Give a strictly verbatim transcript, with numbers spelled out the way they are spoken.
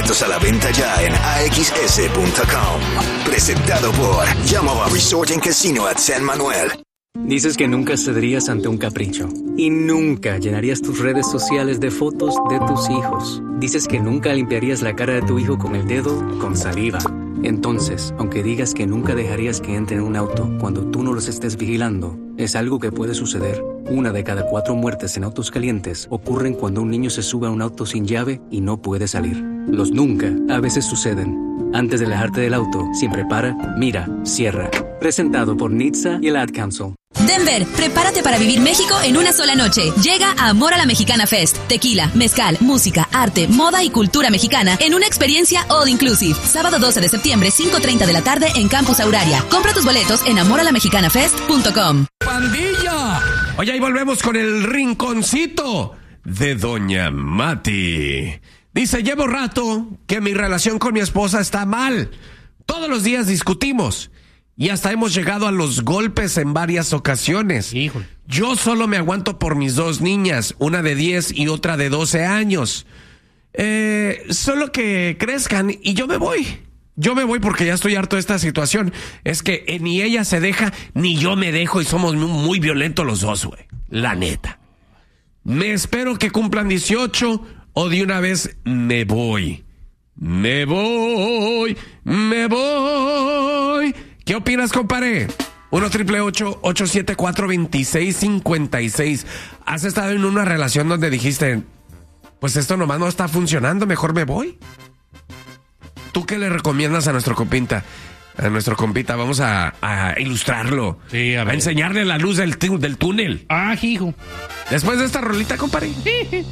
Boletos a la venta ya en a x s punto com. Presentado por Yamaha Resort and Casino at San Manuel. Dices que nunca cederías ante un capricho y nunca llenarías tus redes sociales de fotos de tus hijos. Dices que nunca limpiarías la cara de tu hijo con el dedo con saliva. Entonces, aunque digas que nunca dejarías que entre en un auto cuando tú no los estés vigilando, es algo que puede suceder. Una de cada cuatro muertes en autos calientes ocurren cuando un niño se sube a un auto sin llave y no puede salir. Los nunca a veces suceden. Antes de alejarte del auto, siempre para, mira, cierra. Presentado por N H T S A y el Ad Council. Denver, prepárate para vivir México en una sola noche. Llega a Amor a la Mexicana Fest. Tequila, mezcal, música, arte, moda y cultura mexicana en una experiencia all inclusive. Sábado doce de septiembre, cinco treinta de la tarde en Campus Auraria. Compra tus boletos en amor a la mexicana fest punto com. ¡Pandilla! Oye, ahí volvemos con el rinconcito de Doña Mati. Dice, llevo rato que mi relación con mi esposa está mal. Todos los días discutimos. Y hasta hemos llegado a los golpes en varias ocasiones. Híjole. Yo solo me aguanto por mis dos niñas, una de diez y otra de doce años. Eh, solo que crezcan y yo me voy. Yo me voy porque ya estoy harto de esta situación. Es que eh, ni ella se deja, ni yo me dejo y somos muy, muy violentos los dos, güey. La neta. Me espero que cumplan dieciocho o de una vez me voy. Me voy, me voy. ¿Qué opinas, compadre? uno triple ocho, ocho siete cuatro, dos seis cinco seis. ¿Has estado en una relación donde dijiste, pues esto nomás no está funcionando, mejor me voy? ¿Tú qué le recomiendas a nuestro compita? A nuestro compita, vamos a, a ilustrarlo. Sí, a ver. A enseñarle la luz del, del túnel. Ah, hijo. Después de esta rolita, compadre.